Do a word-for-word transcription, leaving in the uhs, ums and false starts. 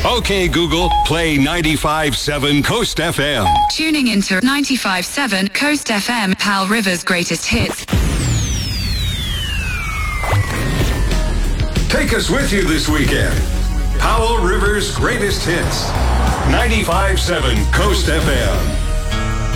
Okay, Google, play ninety-five point seven Coast F M. Tuning into ninety-five point seven Coast F M, Pal River's greatest hits. Take us with you this weekend. Powell River's greatest hits. ninety-five point seven Coast F M.